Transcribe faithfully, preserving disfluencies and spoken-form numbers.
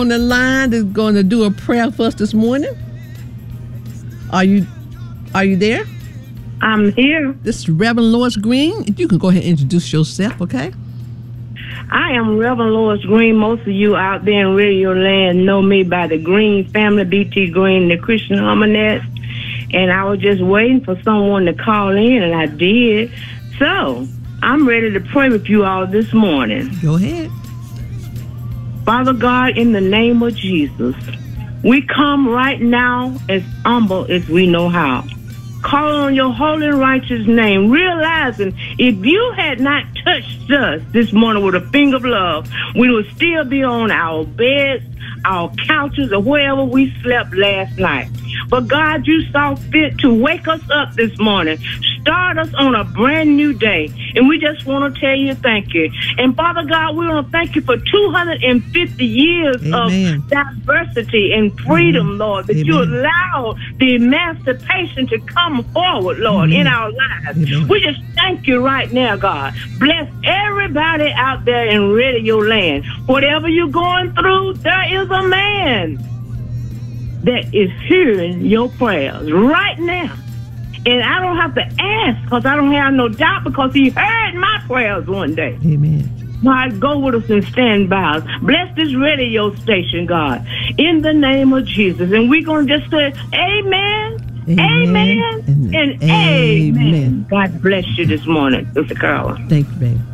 On the line that's going to do a prayer for us this morning. Are you are you there? I'm here. This is Reverend Lois Green. You can go ahead and introduce yourself, okay? I am Reverend Lois Green. Most of you out there in Radio Land know me by the Green family, B T Green, the Christian Harmonist. And I was just waiting for someone to call in, and I did. So, I'm ready to pray with you all this morning. Go ahead. Father God, in the name of Jesus, we come right now as humble as we know how. Call on your holy and righteous name, realizing if you had not touched us this morning with a finger of love, we would still be on our beds, our couches, or wherever we slept last night. But God, you saw fit to wake us up this morning, start us on a brand new day. And we just want to tell you thank you. And Father God, we want to thank you for two hundred fifty years Amen. Of diversity and freedom, Amen. Lord, that Amen. You allowed the emancipation to come forward, Lord, Amen. In our lives. Amen. We just thank you right now, God. Bless everybody out there in Radio Land. Whatever you're going through, there is a man that is hearing your prayers right now. And I don't have to ask because I don't have no doubt because he heard my prayers one day. Amen. God, go with us and stand by us. Bless this radio station, God, in the name of Jesus. And we're going to just say amen, amen, amen and, and amen. amen. God bless you this morning, Sister Carla. Thank you, baby.